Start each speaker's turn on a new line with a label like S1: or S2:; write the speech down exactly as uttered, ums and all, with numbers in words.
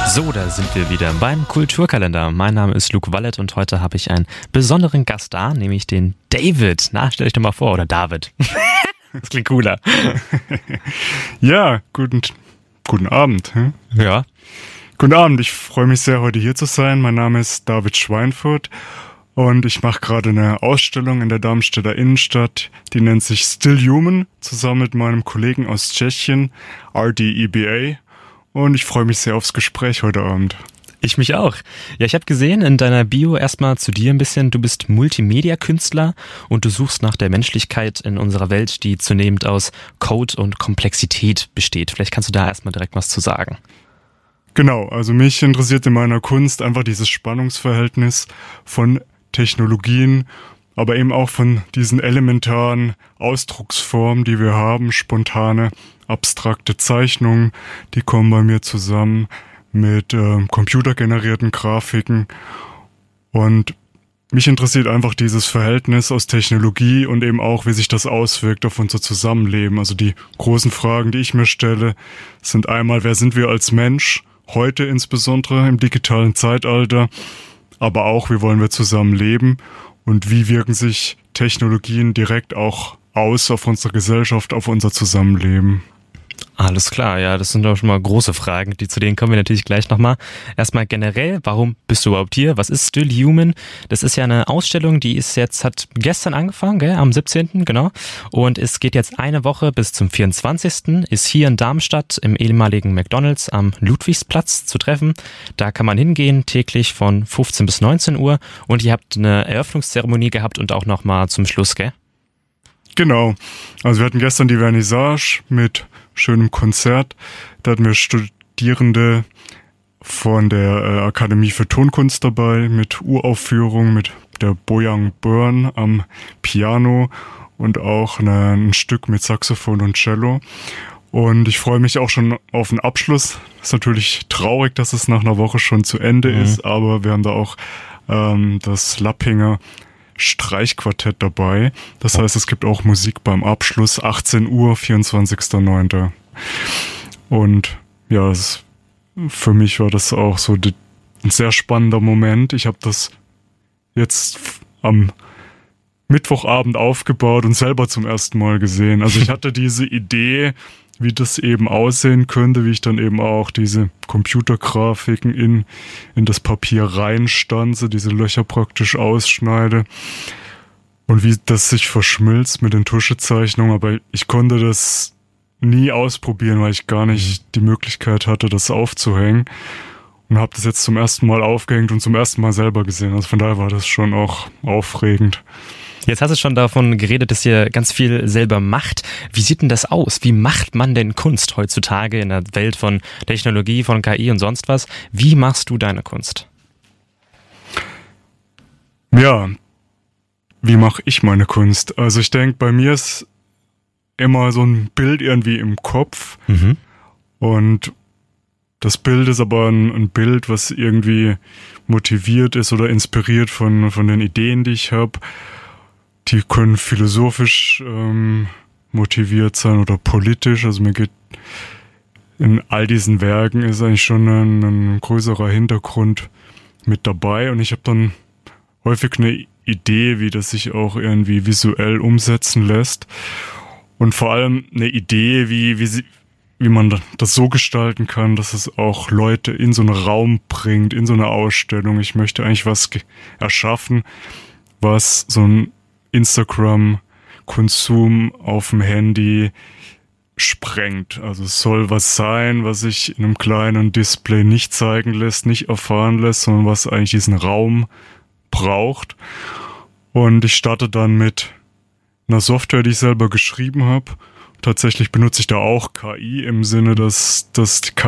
S1: So, da sind wir wieder beim Kulturkalender. Mein Name ist Luke Wallet und heute habe ich einen besonderen Gast da, nämlich den David. Na, stell dich doch mal vor, oder David. Das klingt cooler.
S2: Ja, guten, guten Abend. Hm?
S1: Ja.
S2: Guten Abend, ich freue mich sehr, heute hier zu sein. Mein Name ist David Schweinfurt und ich mache gerade eine Ausstellung in der Darmstädter Innenstadt. Die nennt sich Still Human, zusammen mit meinem Kollegen aus Tschechien, R D E B A. Und ich freue mich sehr aufs Gespräch heute Abend.
S1: Ich mich auch. Ja, ich habe gesehen in deiner Bio erstmal zu dir ein bisschen, du bist Multimedia-Künstler und du suchst nach der Menschlichkeit in unserer Welt, die zunehmend aus Code und Komplexität besteht. Vielleicht kannst du da erstmal direkt was zu sagen.
S2: Genau, also mich interessiert in meiner Kunst einfach dieses Spannungsverhältnis von Technologien, aber eben auch von diesen elementaren Ausdrucksformen, die wir haben, spontane, abstrakte Zeichnungen, die kommen bei mir zusammen mit äh, computergenerierten Grafiken. Und mich interessiert einfach dieses Verhältnis aus Technologie und eben auch, wie sich das auswirkt auf unser Zusammenleben. Also die großen Fragen, die ich mir stelle, sind einmal, wer sind wir als Mensch, heute insbesondere im digitalen Zeitalter, aber auch, wie wollen wir zusammen leben und wie wirken sich Technologien direkt auch aus auf unsere Gesellschaft, auf unser Zusammenleben.
S1: Alles klar, ja, das sind doch schon mal große Fragen, die zu denen kommen wir natürlich gleich nochmal. Erstmal generell, warum bist du überhaupt hier? Was ist Still Human? Das ist ja eine Ausstellung, die ist jetzt, hat gestern angefangen, gell? Am siebzehnten genau. Und es geht jetzt eine Woche bis zum vierundzwanzigsten Ist hier in Darmstadt im ehemaligen McDonald's am Ludwigsplatz zu treffen. Da kann man hingehen, täglich von fünfzehn bis neunzehn Uhr. Und ihr habt eine Eröffnungszeremonie gehabt und auch nochmal zum Schluss, gell?
S2: Genau. Also wir hatten gestern die Vernissage mit schönem Konzert. Da hatten wir Studierende von der äh, Akademie für Tonkunst dabei mit Uraufführung mit der Boyang Byrne am Piano und auch eine, ein Stück mit Saxophon und Cello. Und ich freue mich auch schon auf den Abschluss. Ist natürlich traurig, dass es nach einer Woche schon zu Ende mhm. ist, aber wir haben da auch ähm, das Lappinger Streichquartett dabei. Das heißt, es gibt auch Musik beim Abschluss, achtzehn Uhr, vierundzwanzigster neunter Und ja, das, für mich war das auch so die, ein sehr spannender Moment. Ich habe das jetzt am Mittwochabend aufgebaut und selber zum ersten Mal gesehen. Also ich hatte diese Idee, wie das eben aussehen könnte, wie ich dann eben auch diese Computergrafiken in, in das Papier reinstanze, diese Löcher praktisch ausschneide und wie das sich verschmilzt mit den Tuschezeichnungen. Aber ich konnte das nie ausprobieren, weil ich gar nicht die Möglichkeit hatte, das aufzuhängen. Und habe das jetzt zum ersten Mal aufgehängt und zum ersten Mal selber gesehen. Also von daher war das schon auch aufregend.
S1: Jetzt hast du schon davon geredet, dass ihr ganz viel selber macht. Wie sieht denn das aus? Wie macht man denn Kunst heutzutage in der Welt von Technologie, von K I und sonst was? Wie machst du deine Kunst?
S2: Ja, wie mache ich meine Kunst? Also ich denke, bei mir ist immer so ein Bild irgendwie im Kopf. Mhm. Und das Bild ist aber ein, ein Bild, was irgendwie motiviert ist oder inspiriert von, von den Ideen, die ich habe. Die können philosophisch ähm, motiviert sein oder politisch. Also mir geht in all diesen Werken ist eigentlich schon ein, ein größerer Hintergrund mit dabei. Und ich habe dann häufig eine Idee, wie das sich auch irgendwie visuell umsetzen lässt. Und vor allem eine Idee, wie, wie, sie, wie man das so gestalten kann, dass es auch Leute in so einen Raum bringt, in so eine Ausstellung. Ich möchte eigentlich was erschaffen, was so ein Instagram-Konsum auf dem Handy sprengt. Also es soll was sein, was sich in einem kleinen Display nicht zeigen lässt, nicht erfahren lässt, sondern was eigentlich diesen Raum braucht. Und ich starte dann mit einer Software, die ich selber geschrieben habe. Tatsächlich benutze ich da auch K I im Sinne, dass, dass die